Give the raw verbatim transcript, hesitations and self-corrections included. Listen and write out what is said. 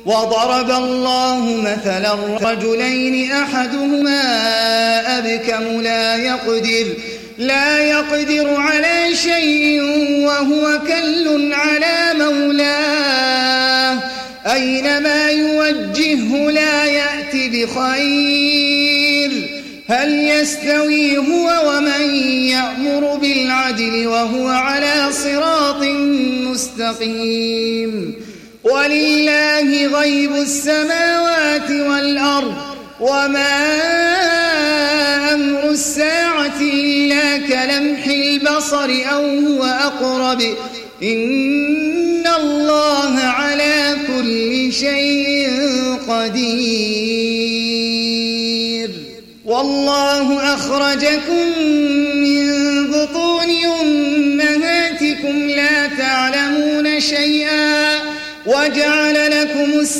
وضرب الله مثلا رجلين أحدهما أبكم لا يقدر لا يقدر على شيء وهو كل على مولاه أينما يوجهه لا يأتي بخير هل يستوي هو ومن يأمر بالعدل وهو على صراط مستقيم ولله غيب السماوات والأرض وما أمر الساعة إلا كلمح البصر أو هو أقرب إن الله على كل شيء قدير والله أخرجكم من بطون أمهاتكم لا تعلمون شيئا وجعل لكم